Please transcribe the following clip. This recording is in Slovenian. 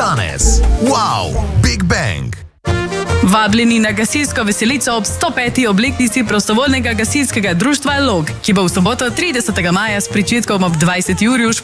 Danes. Wow, Big Bang. Vabljeni na gasilsko veselico ob 105. obletnici prostovoljnega gasilskega društva Log, ki bo v soboto 30. maja s pričetkom ob 20. uri v